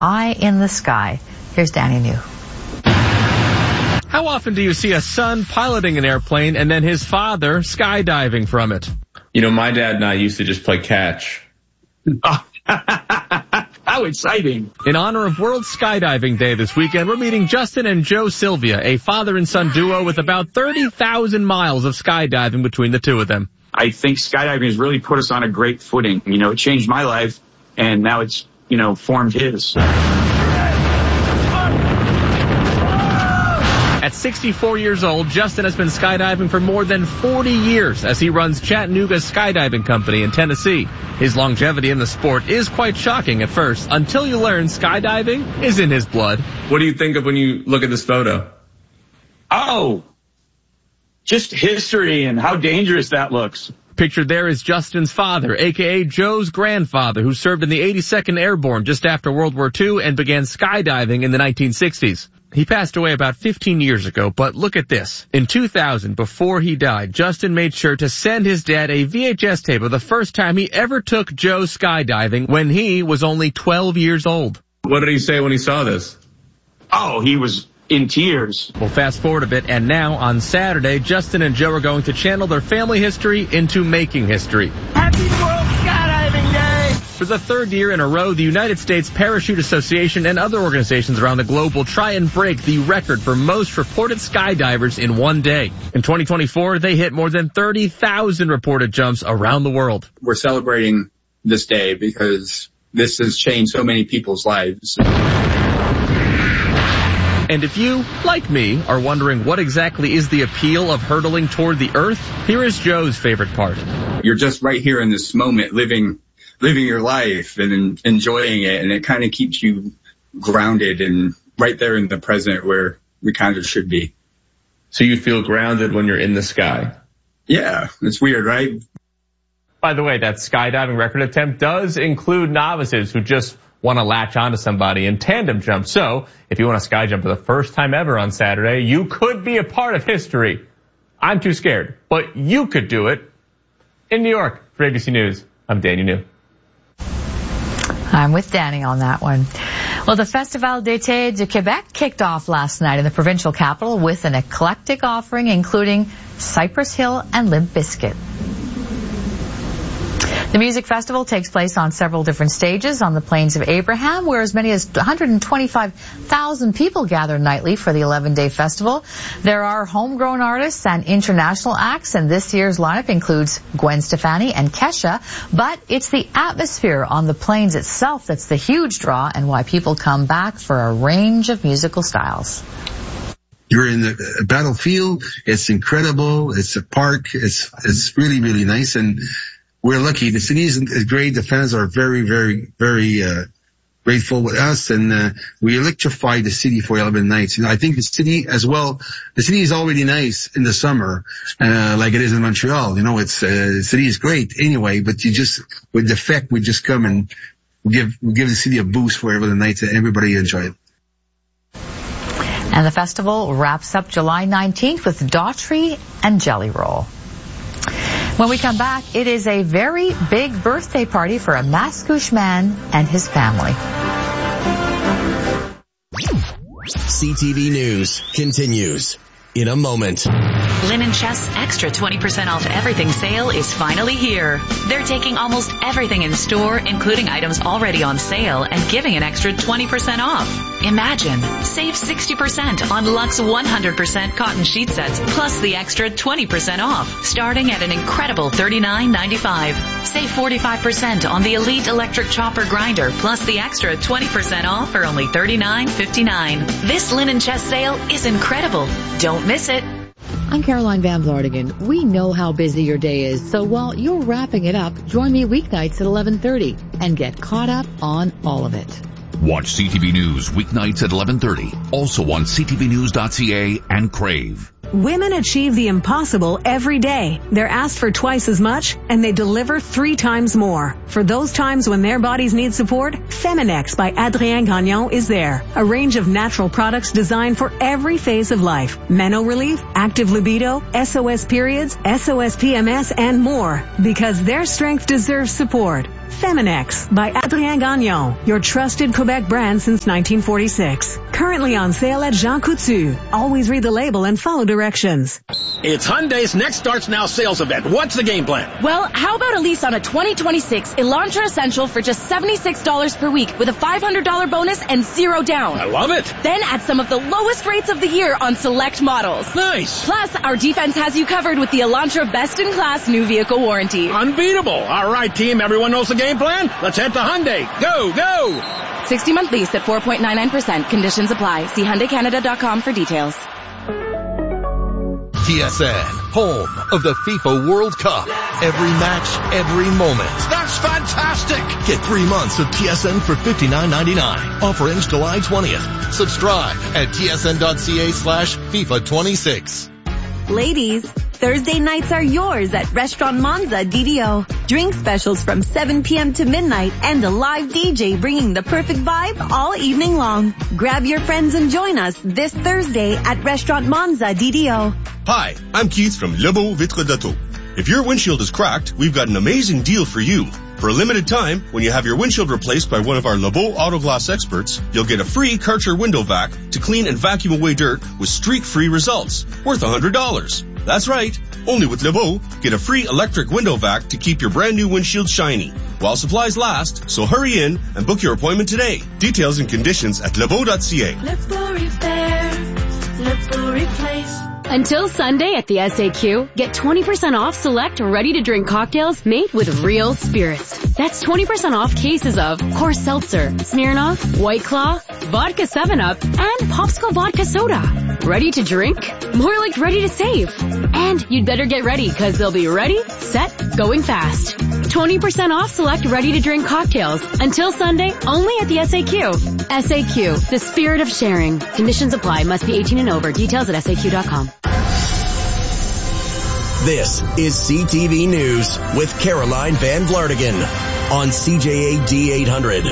Eye in the sky. Here's Danny New. How often do you see a son piloting an airplane and then his father skydiving from it? You know, my dad and I used to just play catch. How exciting. In honor of World Skydiving Day this weekend, we're meeting Justin and Joe Sylvia, a father and son duo with about 30,000 miles of skydiving between the two of them. I think skydiving has really put us on a great footing. You know, it changed my life, and now it's, formed his. At 64 years old, Justin has been skydiving for more than 40 years as he runs Chattanooga's skydiving company in Tennessee. His longevity in the sport is quite shocking at first, until you learn skydiving is in his blood. What do you think of when you look at this photo? Oh, just history and how dangerous that looks. Pictured there is Justin's father, a.k.a. Joe's grandfather, who served in the 82nd Airborne just after World War II and began skydiving in the 1960s. He passed away about 15 years ago, but look at this. In 2000, before he died, Justin made sure to send his dad a VHS tape of the first time he ever took Joe skydiving when he was only 12 years old. What did he say when he saw this? Oh, he was in tears. We'll fast forward a bit, and now on Saturday, Justin and Joe are going to channel their family history into making history. Happy World Skydiving Day! For the third year in a row, the United States Parachute Association and other organizations around the globe will try and break the record for most reported skydivers in one day. In 2024, they hit more than 30,000 reported jumps around the world. We're celebrating this day because this has changed so many people's lives. And if you, like me, are wondering what exactly is the appeal of hurtling toward the earth, here is Joe's favorite part. You're just right here in this moment, living your life and enjoying it, and it kind of keeps you grounded and right there in the present where we kind of should be. So you feel grounded when you're in the sky? Yeah, it's weird, right? By the way, that skydiving record attempt does include novices who just want to latch onto somebody in tandem jump. So if you want to sky jump for the first time ever on Saturday, you could be a part of history. I'm too scared, but you could do it. In New York, for ABC News, I'm Danny New. I'm with Danny on that one. Well, the Festival d'été de Québec kicked off last night in the provincial capital with an eclectic offering including Cypress Hill and Limp Bizkit. The music festival takes place on several different stages on the Plains of Abraham, where as many as 125,000 people gather nightly for the 11-day festival. There are homegrown artists and international acts, and this year's lineup includes Gwen Stefani and Kesha, but it's the atmosphere on the plains itself that's the huge draw and why people come back for a range of musical styles. You're in the battlefield. It's incredible. It's a park. It's really, really nice. And we're lucky. The city is great. The fans are very, very, very grateful with us, and we electrify the city for 11 nights. I think the city as well. The city is already nice in the summer, like it is in Montreal. It's the city is great anyway. But you just with the fact we just come and give the city a boost for 11 nights, and everybody enjoy it. And the festival wraps up July 19th with Daughtry and Jelly Roll. When we come back, it is a very big birthday party for a Mascouche man and his family. CTV News continues in a moment. Linen Chest's extra 20% off everything sale is finally here. They're taking almost everything in store, including items already on sale, and giving an extra 20% off. Imagine, save 60% on Luxe 100% cotton sheet sets, plus the extra 20% off, starting at an incredible $39.95. Save 45% on the Elite Electric Chopper Grinder, plus the extra 20% off for only $39.59. This Linen Chest sale is incredible. Don't miss it. I'm Caroline Van Vlartigan. We know how busy your day is, so while you're wrapping it up, join me weeknights at 11:30 and get caught up on all of it. Watch CTV News weeknights at 11:30. Also on ctvnews.ca and Crave. Women achieve the impossible every day. They're asked for twice as much, and they deliver 3 times more. For those times when their bodies need support, Feminex by Adrien Gagnon is there. A range of natural products designed for every phase of life. Meno relief, active libido, SOS periods, SOS PMS, and more. Because their strength deserves support. Feminex by Adrien Gagnon, your trusted Quebec brand since 1946. Currently on sale at Jean Coutu. Always read the label and follow directions. It's Hyundai's Next Starts Now sales event. What's the game plan? Well, how about a lease on a 2026 Elantra Essential for just $76 per week with a $500 bonus and zero down? I love it. Then at some of the lowest rates of the year on select models. Nice. Plus, our defense has you covered with the Elantra best-in-class new vehicle warranty. Unbeatable. All right, team. Everyone knows the game plan? Let's head to Hyundai. Go, go. 60-month lease at 4.99%. Conditions apply. See HyundaiCanada.com for details. TSN, home of the FIFA World Cup. Every match, every moment. That's fantastic. Get 3 months of TSN for $59.99. Offer ends July 20th. Subscribe at tsn.ca/FIFA26. Ladies, Thursday nights are yours at Restaurant Monza DDO. Drink specials from 7 p.m. to midnight and a live DJ bringing the perfect vibe all evening long. Grab your friends and join us this Thursday at Restaurant Monza DDO. Hi, I'm Keith from Le Beau Vitre d'Auto. If your windshield is cracked, we've got an amazing deal for you. For a limited time, when you have your windshield replaced by one of our Le Beau Auto Glass experts, you'll get a free Karcher window vac to clean and vacuum away dirt with streak-free results, worth $100. That's right. Only with Le Beau, get a free electric window vac to keep your brand new windshield shiny. While supplies last, so hurry in and book your appointment today. Details and conditions at lebeau.ca. Let's go repair. Let's go replace. Until Sunday at the SAQ, get 20% off select ready-to-drink cocktails made with real spirits. That's 20% off cases of Coors Seltzer, Smirnoff, White Claw, Vodka 7-Up, and Popsicle Vodka Soda. Ready to drink? More like ready to save. And you'd better get ready because they'll be ready, set, going fast. 20% off select ready-to-drink cocktails. Until Sunday, only at the SAQ. SAQ, the spirit of sharing. Conditions apply. Must be 18 and over. Details at SAQ.com. This is CTV News with Caroline Van Vlartigan on CJAD 800.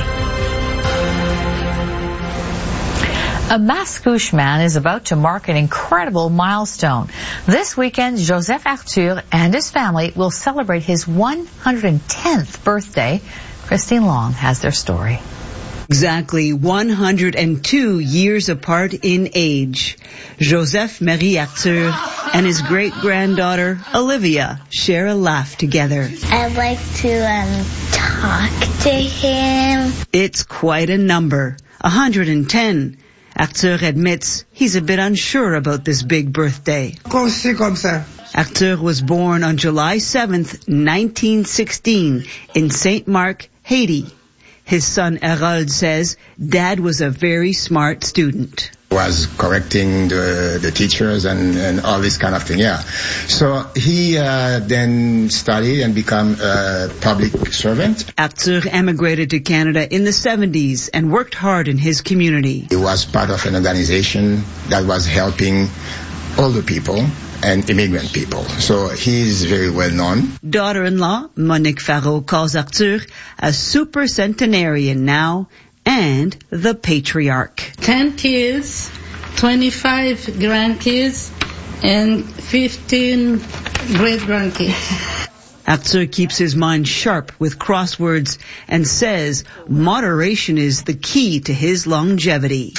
A Mascouche man is about to mark an incredible milestone. This weekend, Joseph Arthur and his family will celebrate his 110th birthday. Christine Long has their story. Exactly 102 years apart in age. Joseph Marie Arthur and his great-granddaughter, Olivia, share a laugh together. I'd like to talk to him. It's quite a number, 110. Arthur admits he's a bit unsure about this big birthday. Arthur was born on July 7th, 1916 in St. Mark, Haiti. His son Harold says Dad was a very smart student. Was correcting the teachers and all this kind of thing, yeah. So he then studied and become a public servant. Arthur emigrated to Canada in the 70s and worked hard in his community. He was part of an organization that was helping older people and immigrant people. So he's very well known. Daughter-in-law Monique Farreau calls Arthur a super centenarian now and the patriarch. 10 kids, 25 grandkids, and 15 great-grandkids. Arthur keeps his mind sharp with crosswords and says moderation is the key to his longevity.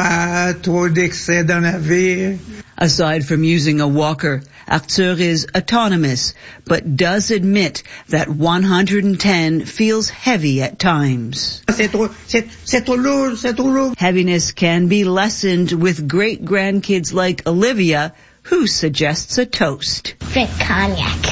Aside from using a walker, Arthur is autonomous, but does admit that 110 feels heavy at times. Heaviness can be lessened with great-grandkids like Olivia, who suggests a toast. Drink cognac.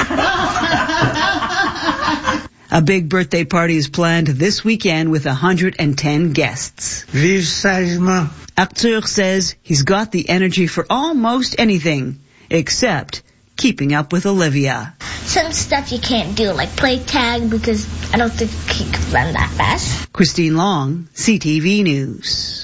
A big birthday party is planned this weekend with 110 guests. Vive sagement. Arthur says he's got the energy for almost anything, except keeping up with Olivia. Some stuff you can't do, like play tag, because I don't think he can run that fast. Christine Long, CTV News.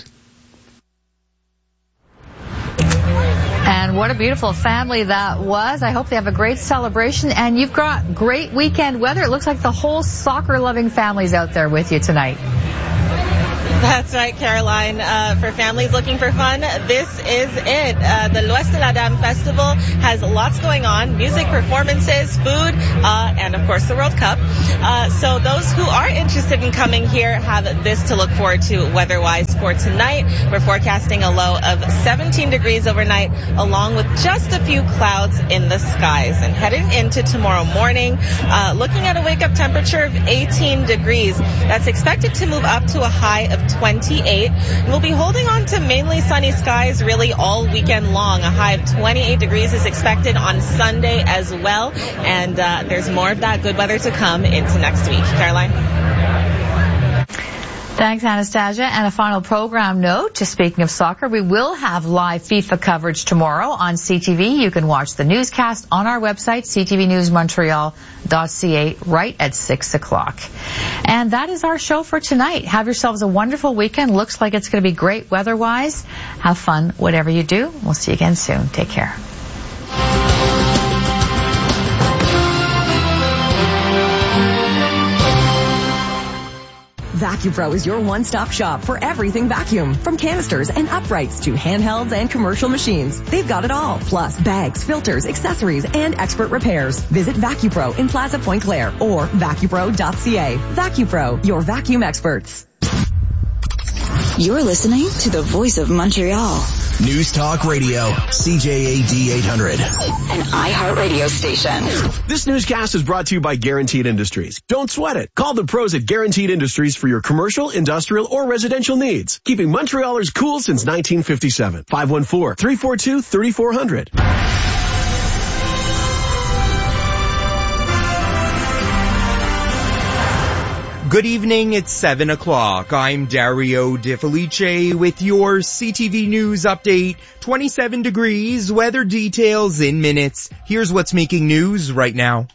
And what a beautiful family that was. I hope they have a great celebration. And you've got great weekend weather. It looks like the whole soccer-loving family's out there with you tonight. That's right, Caroline. For families looking for fun, this is it. The L'Ouest de la Dame Festival has lots going on, music, performances, food, and of course the World Cup. So those who are interested in coming here have this to look forward to weather-wise for tonight. We're forecasting a low of 17 degrees overnight, along with just a few clouds in the skies. And heading into tomorrow morning, looking at a wake-up temperature of 18 degrees. That's expected to move up to a high of 28. We'll be holding on to mainly sunny skies really all weekend long. A high of 28 degrees is expected on Sunday as well. And there's more of that good weather to come into next week. Caroline? Thanks, Anastasia. And a final program note, just speaking of soccer, we will have live FIFA coverage tomorrow on CTV. You can watch the newscast on our website, ctvnewsmontreal.ca, right at 6 o'clock. And that is our show for tonight. Have yourselves a wonderful weekend. Looks like it's going to be great weather-wise. Have fun, whatever you do. We'll see you again soon. Take care. VacuPro is your one-stop shop for everything vacuum. From canisters and uprights to handhelds and commercial machines. They've got it all. Plus bags, filters, accessories, and expert repairs. Visit VacuPro in Plaza Point Claire or vacupro.ca. VacuPro, your vacuum experts. You're listening to the Voice of Montreal. News Talk Radio, CJAD 800. An iHeartRadio station. This newscast is brought to you by Guaranteed Industries. Don't sweat it. Call the pros at Guaranteed Industries for your commercial, industrial, or residential needs. Keeping Montrealers cool since 1957. 514-342-3400. Good evening, it's 7 o'clock. I'm Dario De Felice with your CTV News update. 27 degrees, weather details in minutes. Here's what's making news right now.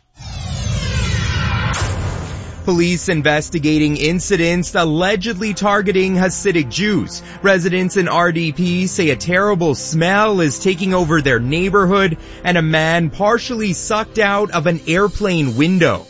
Police investigating incidents allegedly targeting Hasidic Jews. Residents in RDP say a terrible smell is taking over their neighborhood and a man partially sucked out of an airplane window.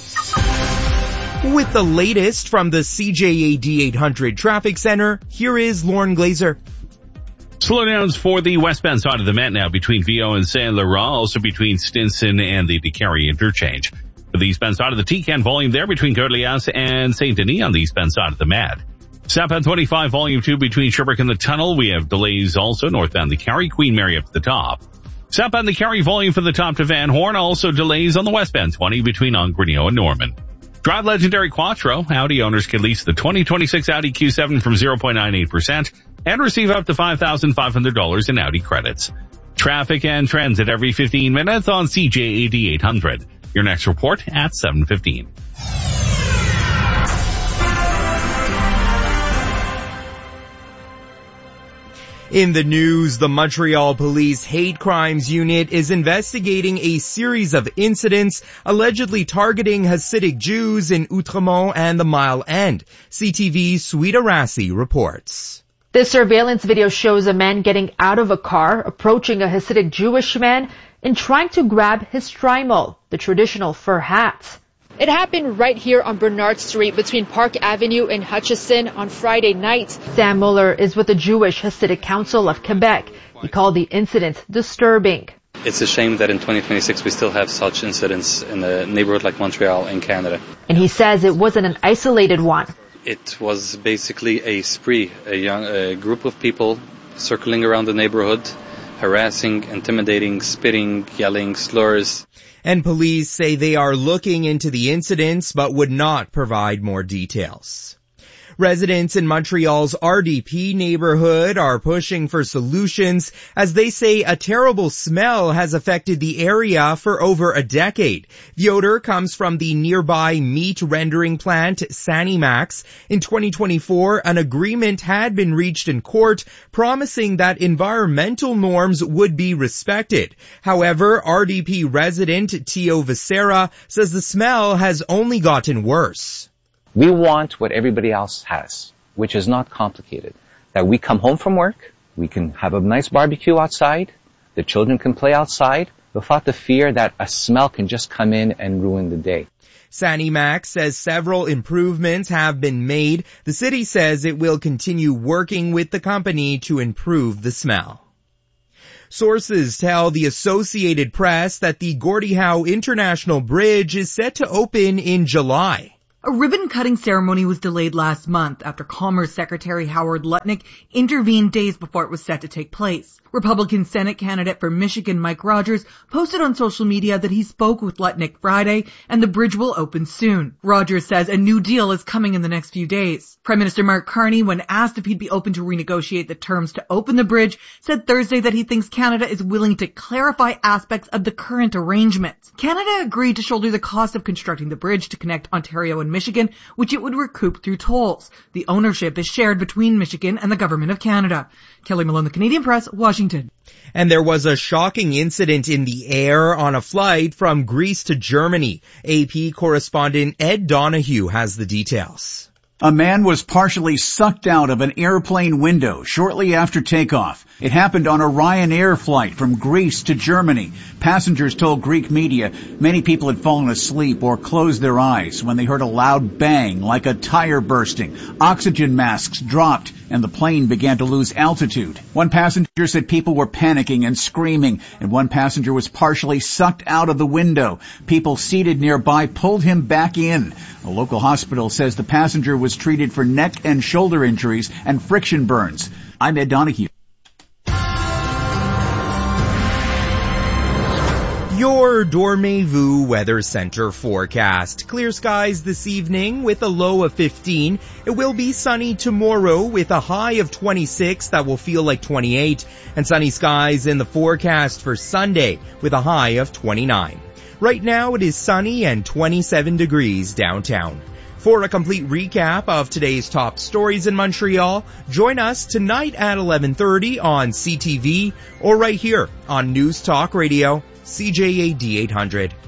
With the latest from the CJAD 800 Traffic Center, here is Lauren Glazer. Slowdowns for the westbound side of the Met now between VO and Saint Laurent, also between Stinson and the DeCarry interchange. For the eastbound side of the T-Can, volume there between Côte-Lias and Saint Denis on the eastbound side of the Met. Southbound 25, volume 2 between Sherbrooke and the Tunnel. We have delays also northbound the Carry, Queen Mary up to the top. Southbound the Carry, volume from the top to Van Horn. Also delays on the westbound 20 between Ongrenio and Norman. Drive legendary Quattro. Audi owners can lease the 2026 Audi Q7 from 0.98% and receive up to $5,500 in Audi credits. Traffic and transit every 15 minutes on CJAD 800. Your next report at 7:15. In the news, the Montreal Police Hate Crimes Unit is investigating a series of incidents allegedly targeting Hasidic Jews in Outremont and the Mile End. CTV's Sweeta Rassi reports. This surveillance video shows a man getting out of a car, approaching a Hasidic Jewish man, and trying to grab his shtreimel, the traditional fur hat. It happened right here on Bernard Street between Park Avenue and Hutchison on Friday night. Sam Muller is with the Jewish Hasidic Council of Quebec. He called the incident disturbing. It's a shame that in 2026 we still have such incidents in a neighborhood like Montreal in Canada. And he says it wasn't an isolated one. It was basically a spree, a group of people circling around the neighborhood, harassing, intimidating, spitting, yelling, slurs. And police say they are looking into the incidents but would not provide more details. Residents in Montreal's RDP neighborhood are pushing for solutions as they say a terrible smell has affected the area for over a decade. The odor comes from the nearby meat rendering plant Sanimax. In 2024, an agreement had been reached in court promising that environmental norms would be respected. However, RDP resident Tio Vicera says the smell has only gotten worse. We want what everybody else has, which is not complicated. That we come home from work, we can have a nice barbecue outside, the children can play outside, without the fear that a smell can just come in and ruin the day. Sanimax says several improvements have been made. The city says it will continue working with the company to improve the smell. Sources tell the Associated Press that the Gordie Howe International Bridge is set to open in July. A ribbon-cutting ceremony was delayed last month after Commerce Secretary Howard Lutnick intervened days before it was set to take place. Republican Senate candidate for Michigan Mike Rogers posted on social media that he spoke with Lutnick Friday and the bridge will open soon. Rogers says a new deal is coming in the next few days. Prime Minister Mark Carney, when asked if he'd be open to renegotiate the terms to open the bridge, said Thursday that he thinks Canada is willing to clarify aspects of the current arrangement. Canada agreed to shoulder the cost of constructing the bridge to connect Ontario and Michigan, which it would recoup through tolls. The ownership is shared between Michigan and the Government of Canada. Kelly Malone, The Canadian Press, Washington. And there was a shocking incident in the air on a flight from Greece to Germany. AP correspondent Ed Donahue has the details. A man was partially sucked out of an airplane window shortly after takeoff. It happened on a Ryanair flight from Greece to Germany. Passengers told Greek media many people had fallen asleep or closed their eyes when they heard a loud bang like a tire bursting. Oxygen masks dropped and the plane began to lose altitude. One passenger said people were panicking and screaming, and one passenger was partially sucked out of the window. People seated nearby pulled him back in. A local hospital says the passenger was treated for neck and shoulder injuries and friction burns. I'm Ed Donahue. Your Dormez-vous Weather Center forecast. Clear skies this evening with a low of 15. It will be sunny tomorrow with a high of 26 that will feel like 28. And sunny skies in the forecast for Sunday with a high of 29. Right now it is sunny and 27 degrees downtown. For a complete recap of today's top stories in Montreal, join us tonight at 11:30 on CTV or right here on News Talk Radio, CJAD 800.